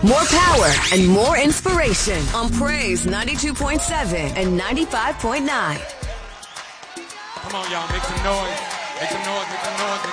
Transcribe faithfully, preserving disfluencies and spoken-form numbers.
more power, and more inspiration on Praise ninety-two point seven and ninety-five point nine. Come on, y'all. Make some noise. Make some noise. Make some noise.